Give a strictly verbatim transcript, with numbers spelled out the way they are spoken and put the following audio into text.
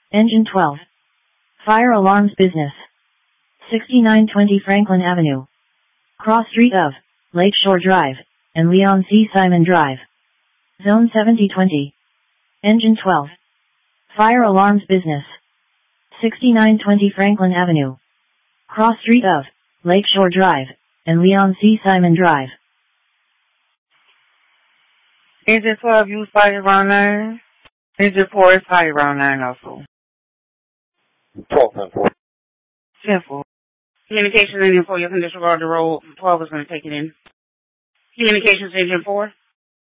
Engine twelve. Fire alarms business. sixty-nine twenty Franklin Avenue. Cross street of Lakeshore Drive and Leon C. Simon Drive. Zone seventy twenty. Engine twelve. Fire alarms business. sixty-nine twenty Franklin Avenue. Cross street of Lakeshore Drive and Leon C. Simon Drive. Engine twelve, use fire around nine. Engine four is fire around nine also. twelve, ten four. ten four. Communications engine four, you can disregard the road. twelve is going to take it in. Communications engine four.